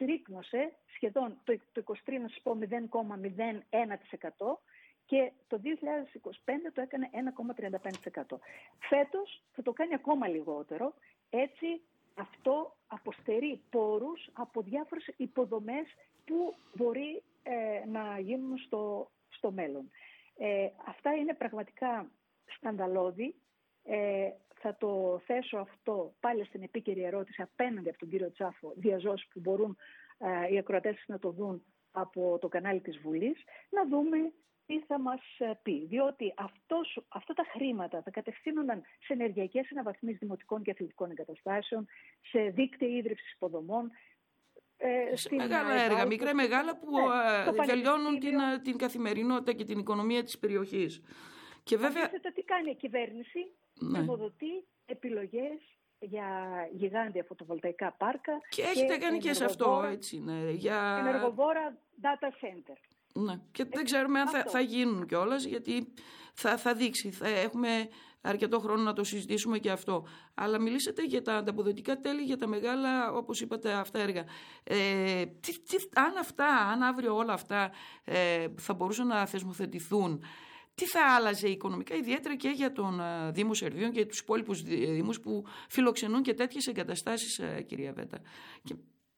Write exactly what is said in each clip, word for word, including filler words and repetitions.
συρρίκνωσε σχεδόν το, το είκοσι τρία, να σας πω, μηδέν κόμμα μηδέν ένα τοις εκατό και το δύο χιλιάδες είκοσι πέντε το έκανε ένα κόμμα τριάντα πέντε τοις εκατό. Φέτος θα το κάνει ακόμα λιγότερο, έτσι αυτό αποστερεί πόρους από διάφορες υποδομές που μπορεί ε, να γίνουν στο, στο μέλλον. Ε, αυτά είναι πραγματικά σκανδαλώδη. Ε, θα το θέσω αυτό πάλι στην επίκαιρη ερώτηση απέναντι από τον κύριο Τσάφο, διαζώσεις που μπορούν ε, οι ακροατές να το δουν από το κανάλι της Βουλής, να δούμε τι θα μας πει. Διότι αυτός, αυτά τα χρήματα θα κατευθύνονταν σε ενεργειακές αναβαθμίσεις δημοτικών και αθλητικών εγκαταστάσεων, σε δίκτυα ίδρυυσης υποδομών, Ε, σε μεγάλα έργα, έργα, μικρά μεγάλα που ναι, βελτιώνουν την, την καθημερινότητα και την οικονομία της περιοχής. Και βέβαια... Αντίθετα, τι κάνει η κυβέρνηση, ναι. Εμοδοτεί επιλογές για γιγάντια φωτοβολταϊκά πάρκα. Και έχετε και κάνει και σε αυτό, έτσι, ναι, για... ενεργοβόρα data center. Ναι. Και δεν ξέρουμε αν θα, θα γίνουν κιόλας, γιατί θα, θα δείξει. Θα έχουμε αρκετό χρόνο να το συζητήσουμε και αυτό. Αλλά μιλήσατε για τα ανταποδοτικά τέλη, για τα μεγάλα, όπως είπατε, αυτά έργα. Ε, τι, τι, αν αυτά, αν αύριο όλα αυτά ε, θα μπορούσαν να θεσμοθετηθούν, τι θα άλλαζε οικονομικά, ιδιαίτερα και για τον Δήμο Σερδίων και τους υπόλοιπους δήμους που φιλοξενούν και τέτοιες εγκαταστάσεις, κυρία Βέτα. Και...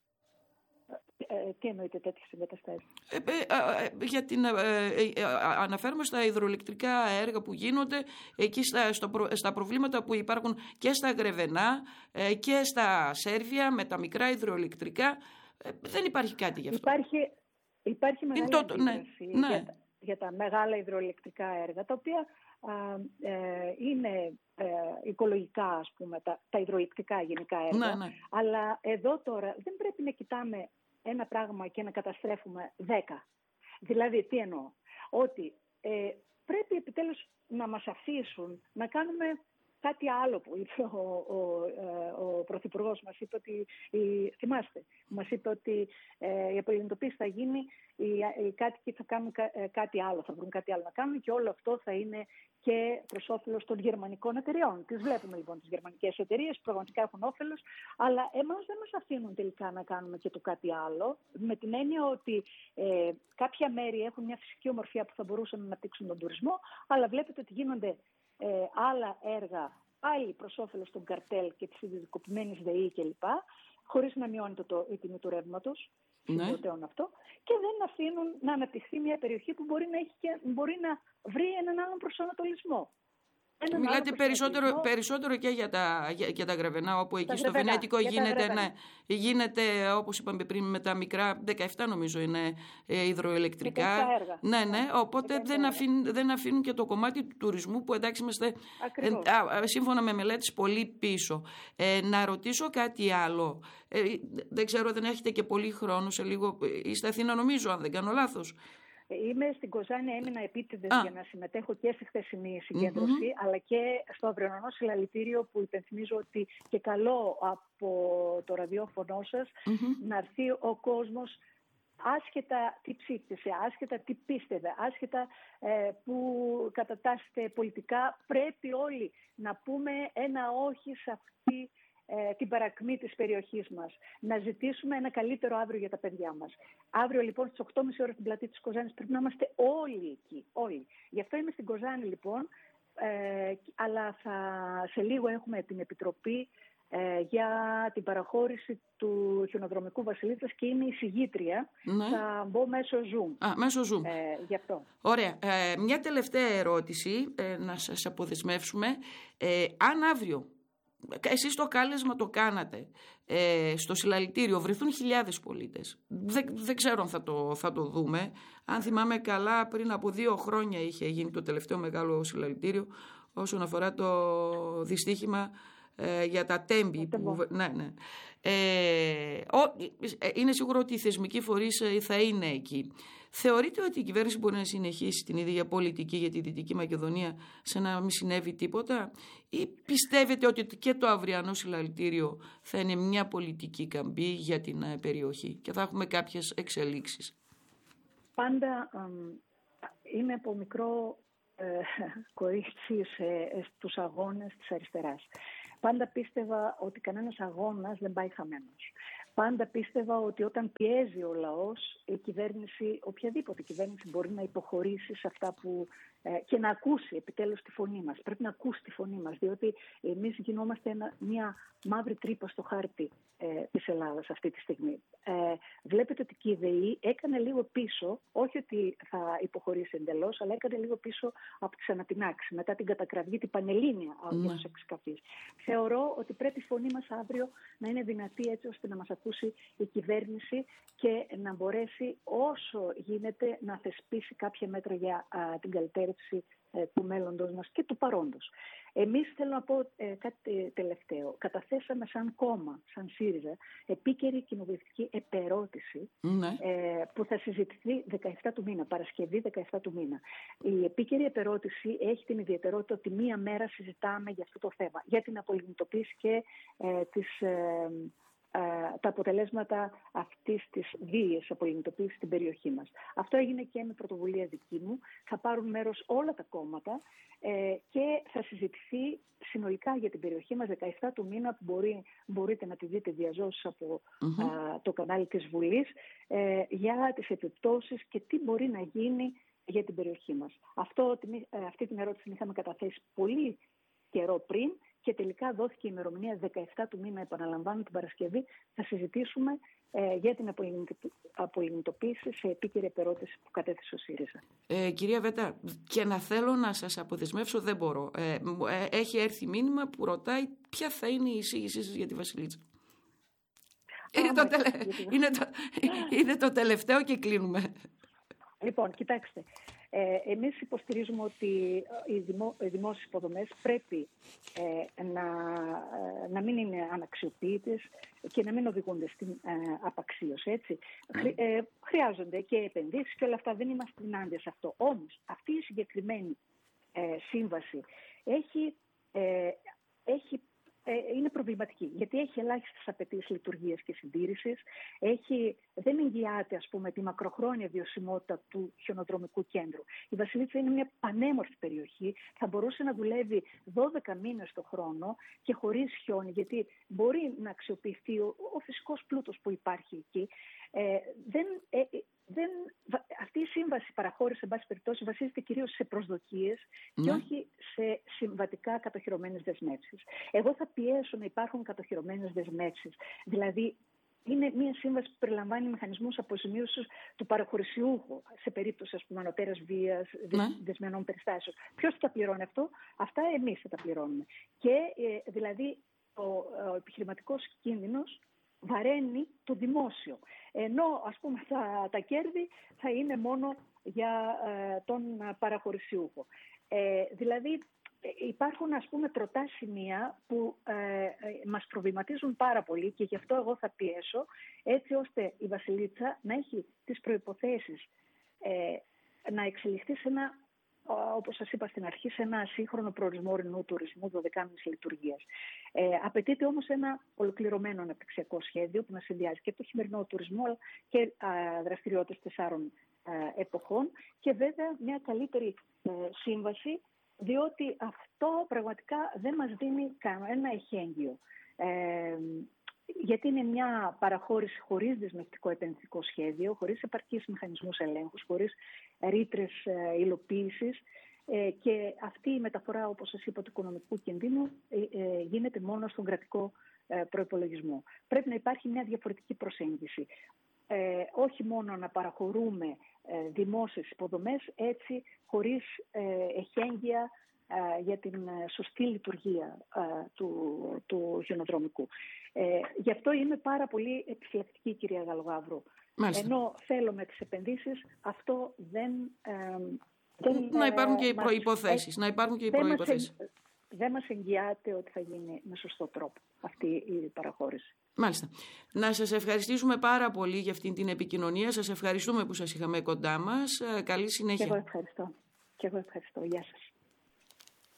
Ε, τι εννοείται τέτοιες εγκαταστάσεις? Ε, ε, ε, για την, ε, ε, αναφέρομαι στα υδροελεκτρικά έργα που γίνονται, εκεί στα, στο, στα προβλήματα που υπάρχουν και στα Γρεβενά ε, και στα Σέρβια με τα μικρά υδροελεκτρικά. Ε, δεν υπάρχει κάτι γι' αυτό. Υπάρχει, υπάρχει μεγάλη το, ναι, ναι. Για, τα, για τα μεγάλα υδροελεκτρικά έργα, τα οποία α, ε, είναι ε, οικολογικά, ας πούμε, τα, τα υδροελεκτρικά γενικά έργα. Ναι, ναι. Αλλά εδώ τώρα δεν πρέπει να κοιτάμε ένα πράγμα και να καταστρέφουμε δέκα. Δηλαδή, τι εννοώ? Ότι ε, πρέπει επιτέλους να μας αφήσουν να κάνουμε κάτι άλλο που είπε ο, ο, ο, ο Πρωθυπουργός. Μας είπε ότι, η, θυμάστε, μας είπε ότι ε, η απολυνητοποίηση θα γίνει, οι, οι κάτοικοι θα κάνουν κα, ε, κάτι άλλο, θα βρουν κάτι άλλο να κάνουν και όλο αυτό θα είναι και προς όφελος των γερμανικών εταιριών. Τις βλέπουμε λοιπόν τις γερμανικές εταιρείες που πραγματικά έχουν όφελος, αλλά εμάς δεν μας αφήνουν τελικά να κάνουμε και το κάτι άλλο, με την έννοια ότι ε, κάποια μέρη έχουν μια φυσική ομορφιά που θα μπορούσαν να αναπτύξουν τον τουρισμό, αλλά βλέπετε ότι γίνονται ε, άλλα έργα πάλι προς όφελος των καρτέλ και της ιδιωτικοποιημένης ΔΕΗ κλπ., χωρίς να μειώνεται το, η τιμή του ρεύματος. Ναι. Αυτό, και δεν αφήνουν να αναπτυχθεί μια περιοχή που μπορεί να, έχει και, μπορεί να βρει έναν άλλον προσανατολισμό. Έναν Μιλάτε περισσότερο, περισσότερο και για τα, για, για τα Γρεβενά, όπου εκεί τα στο Γρεβενά, Βενέτικο γίνεται, ναι, γίνεται, όπως είπαμε πριν, με τα μικρά, δεκαεπτά νομίζω είναι ε, υδροελεκτρικά. Έργα. Ναι, ναι, οπότε δεν αφήνουν, δεν αφήνουν και το κομμάτι του τουρισμού που εντάξει είμαστε ε, α, σύμφωνα με μελέτες πολύ πίσω. Ε, να ρωτήσω κάτι άλλο. Ε, δεν ξέρω, δεν έχετε και πολύ χρόνο, σε λίγο. Είστε Αθήνα νομίζω, αν δεν κάνω λάθος. Είμαι στην Κοζάνη, έμεινα επίτηδες για να συμμετέχω και στη χθεσινή συγκέντρωση, mm-hmm. αλλά και στο αυριανό συλλαλητήριο που υπενθυμίζω ότι και καλό από το ραδιόφωνο σας mm-hmm. να έρθει ο κόσμος άσχετα τι ψήφισε, άσχετα τι πίστευε, άσχετα ε, που κατατάσσεται πολιτικά, πρέπει όλοι να πούμε ένα όχι σε αυτή την παρακμή της περιοχής μας. Να ζητήσουμε ένα καλύτερο αύριο για τα παιδιά μας. Αύριο λοιπόν στις οκτώ και μισή ώρα στην πλατεία της Κοζάνης πρέπει να είμαστε όλοι εκεί. Όλοι. Γι' αυτό είμαι στην Κοζάνη λοιπόν, ε, αλλά θα, σε λίγο έχουμε την Επιτροπή ε, για την παραχώρηση του χιονοδρομικού Βασιλίτσας και είμαι η συγγήτρια. Ναι. Θα μπω μέσω Zoom. Α, μέσω Zoom. Ε, γι' αυτό. Ωραία. Ε, μια τελευταία ερώτηση, ε, να σας αποδεσμεύσουμε. Ε, αν αύριο εσείς το κάλεσμα το κάνατε ε, στο συλλαλητήριο, βρεθούν χιλιάδες πολίτες. Δεν, δεν ξέρω αν θα το, θα το δούμε. Αν θυμάμαι καλά, πριν από δύο χρόνια είχε γίνει το τελευταίο μεγάλο συλλαλητήριο όσον αφορά το δυστύχημα ε, για τα τέμπη. Που, ναι, ναι. Ε, ο, είναι σίγουρο ότι οι θεσμικοί φορείς θα είναι εκεί. Θεωρείτε ότι η κυβέρνηση μπορεί να συνεχίσει την ίδια πολιτική για τη Δυτική Μακεδονία σε να μην συνέβη τίποτα, ή πιστεύετε ότι και το αυριανό συλλαλητήριο θα είναι μια πολιτική καμπή για την περιοχή και θα έχουμε κάποιες εξελίξεις? Πάντα ε, είμαι από μικρό ε, κορίτσι σε, στους αγώνες της αριστεράς. Πάντα πίστευα ότι κανένας αγώνας δεν πάει χαμένος. Πάντα πίστευα ότι όταν πιέζει ο λαός, η κυβέρνηση, οποιαδήποτε κυβέρνηση μπορεί να υποχωρήσει σε αυτά που, ε, και να ακούσει επιτέλους τη φωνή μας. Πρέπει να ακούσει τη φωνή μας, διότι εμείς γινόμαστε ένα, μια μαύρη τρύπα στο χάρτη ε, της Ελλάδας αυτή τη στιγμή. Ε, βλέπετε ότι η ΔΕΗ έκανε λίγο πίσω, όχι ότι θα υποχωρήσει εντελώς, αλλά έκανε λίγο πίσω από τις ανατινάξεις, μετά την κατακραυγή, την πανελλήνια για τους εξκαφείς. Θεωρώ ότι πρέπει η φωνή μας αύριο να είναι δυνατή, έτσι ώστε να μας ακούσει η κυβέρνηση και να μπορέσει όσο γίνεται να θεσπίσει κάποια μέτρα για α, την καλυτέρευση ε, του μέλλοντος μας και του παρόντος. Εμείς, θέλω να πω ε, κάτι τελευταίο, καταθέσαμε σαν κόμμα, σαν ΣΥΡΙΖΑ, επίκαιρη κοινοβουλευτική επερώτηση ναι. ε, που θα συζητηθεί δεκαεφτά του μήνα, Παρασκευή δεκαεφτά του μήνα. Η επίκαιρη επερώτηση έχει την ιδιαιτερότητα ότι μία μέρα συζητάμε για αυτό το θέμα, για την απολιγνητοποίηση και ε, της... Ε, τα αποτελέσματα αυτής της βίαιης απολιγνητοποίησης στην περιοχή μας. Αυτό έγινε και με πρωτοβουλία δική μου. Θα πάρουν μέρος όλα τα κόμματα ε, και θα συζητηθεί συνολικά για την περιοχή μας δεκαεφτά του μήνα, που μπορεί, μπορείτε να τη δείτε διαζώσεις από mm-hmm. α, το κανάλι της Βουλής, ε, για τις επιπτώσεις και τι μπορεί να γίνει για την περιοχή μας. Αυτό, αυτή την ερώτηση την είχαμε καταθέσει πολύ καιρό πριν και τελικά δόθηκε η ημερομηνία δεκαεφτά του μήνα, επαναλαμβάνω, την Παρασκευή. Θα συζητήσουμε ε, για την απολιγνητοποίηση σε επίκαιρη επερώτηση που κατέθεσε ο ΣΥΡΙΖΑ. Ε, κυρία Βέτα, και να θέλω να σας αποδεσμεύσω δεν μπορώ. Ε, ε, έχει έρθει μήνυμα που ρωτάει ποια θα είναι η εισήγησή σας για τη Βασιλίτσα. Είναι το, τελε... είναι, το... είναι το τελευταίο και κλείνουμε. Λοιπόν, κοιτάξτε. Ε, εμείς υποστηρίζουμε ότι οι, δημο, οι δημόσιες υποδομές πρέπει ε, να, ε, να μην είναι αναξιοποιητές και να μην οδηγούνται στην ε, απαξίωση. Έτσι. Χρει, ε, χρειάζονται και επενδύσεις και όλα αυτά, δεν είμαστε ενάντια σε αυτό. Όμως αυτή η συγκεκριμένη ε, σύμβαση έχει, ε, έχει είναι προβληματική, γιατί έχει ελάχιστες απαιτήσεις λειτουργίας και συντήρησης, έχει, δεν εγγυάται, ας πούμε, τη μακροχρόνια βιωσιμότητα του χιονοδρομικού κέντρου. Η Βασιλίτσα είναι μια πανέμορφη περιοχή, θα μπορούσε να δουλεύει δώδεκα μήνες το χρόνο και χωρίς χιόνι, γιατί μπορεί να αξιοποιηθεί ο, ο φυσικός πλούτος που υπάρχει εκεί. Ε, δεν, ε, δεν, αυτή η σύμβαση παραχώρηση, εν πάση περιπτώσει, βασίζεται κυρίως σε προσδοκίες mm. και όχι σε συμβατικά κατοχυρωμένες δεσμεύσεις. Εγώ θα πιέσω να υπάρχουν κατοχυρωμένες δεσμεύσεις. Δηλαδή, είναι μια σύμβαση που περιλαμβάνει μηχανισμούς αποζημίωσης του παραχωρησιούχου σε περίπτωση, ας πούμε, ανωτέρας βίας, ναι. δεσμενών περιστάσεων. Ποιος θα τα πληρώνει αυτό? Αυτά εμείς θα τα πληρώνουμε. Και ε, δηλαδή ο, ο επιχειρηματικός κίνδυνος βαραίνει το δημόσιο. Ενώ, ας πούμε, τα, τα κέρδη θα είναι μόνο για ε, τον παραχωρησιούχο. Ε, δηλαδή, υπάρχουν, ας πούμε, τροτά σημεία που ε, ε, μας προβληματίζουν πάρα πολύ και γι' αυτό εγώ θα πιέσω, έτσι ώστε η Βασιλίτσα να έχει τις προϋποθέσεις ε, να εξελιχθεί σε ένα, όπως σας είπα στην αρχή, σε ένα σύγχρονο προορισμό ορεινού τουρισμού δωδεκάμηνης λειτουργίας. Ε, απαιτείται όμως ένα ολοκληρωμένο αναπτυξιακό σχέδιο που να συνδυάζει και το χειμερινό τουρισμό και α, δραστηριότητες τεσσάρων α, εποχών και βέβαια μια καλύτερη ε, σύμβαση, διότι αυτό πραγματικά δεν μας δίνει κανένα εχέγγυο. Ε, γιατί είναι μια παραχώρηση χωρίς δεσμευτικό επενδυτικό σχέδιο, χωρίς επαρκείς μηχανισμούς ελέγχους, χωρίς ρήτρες ε, υλοποίησης ε, και αυτή η μεταφορά, όπως σας είπα, του οικονομικού κινδύνου ε, ε, γίνεται μόνο στον κρατικό ε, προϋπολογισμό. Πρέπει να υπάρχει μια διαφορετική προσέγγιση. Ε, όχι μόνο να παραχωρούμε ε, δημόσιες υποδομές έτσι χωρίς ε, εχέγγυα ε, για την ε, σωστή λειτουργία ε, του, του χιονοδρομικού. Ε, γι' αυτό είμαι πάρα πολύ επιφυλακτική, κυρία Γαλογαύρου. Μάλιστα. Ενώ θέλω με τις επενδύσεις αυτό δεν... Ε, δεν να υπάρχουν και οι προϋποθέσεις. Ε, να υπάρχουν και οι προϋποθέσεις. Δεν μας εγγυάται ότι θα γίνει με σωστό τρόπο αυτή η παραχώρηση. Μάλιστα. Να σας ευχαριστήσουμε πάρα πολύ για αυτή την επικοινωνία. Σας ευχαριστούμε που σας είχαμε κοντά μας. Καλή συνέχεια. Και εγώ ευχαριστώ. Και εγώ ευχαριστώ. Γεια σας.